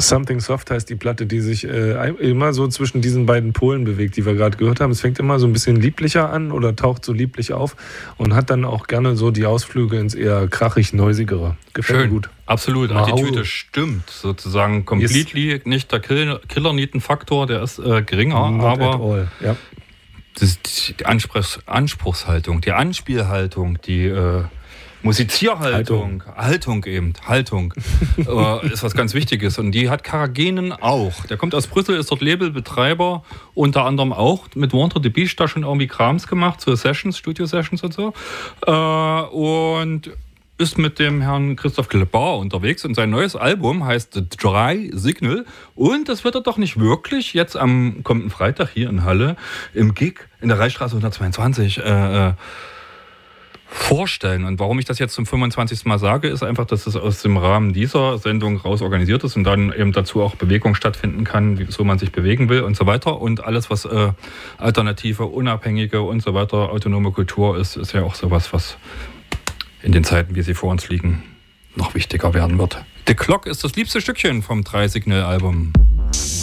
Something Soft heißt die Platte, die sich immer so zwischen diesen beiden Polen bewegt, die wir gerade gehört haben. Es fängt immer so ein bisschen lieblicher an oder taucht so lieblich auf und hat dann auch gerne so die Ausflüge ins eher krachig-neusigere. Gefällt mir gut. Absolut. Die Tüte stimmt sozusagen completely. Nicht der Killer-Nieten-Faktor, der ist geringer, Not aber at all. Ja. das ist die Anspruchshaltung, die Anspielhaltung, die Musizierhaltung, Haltung ist was ganz Wichtiges. Und die hat Karagenen auch. Der kommt aus Brüssel, ist dort Labelbetreiber, unter anderem auch mit Wander the Beach da schon irgendwie Krams gemacht, so Sessions, Studio-Sessions und so. Und ist mit dem Herrn Christoph Klebar unterwegs und sein neues Album heißt The Dry Signal und das wird er doch nicht wirklich jetzt am kommenden Freitag hier in Halle im Gig in der Reichsstraße 122 vorstellen. Und warum ich das jetzt zum 25. Mal sage, ist einfach, dass es aus dem Rahmen dieser Sendung raus organisiert ist und dann eben dazu auch Bewegung stattfinden kann, so man sich bewegen will und so weiter. Und alles, was alternative, unabhängige und so weiter, autonome Kultur ist ja auch sowas, was in den Zeiten, wie sie vor uns liegen, noch wichtiger werden wird. The Clock ist das liebste Stückchen vom 3-Signal-Album.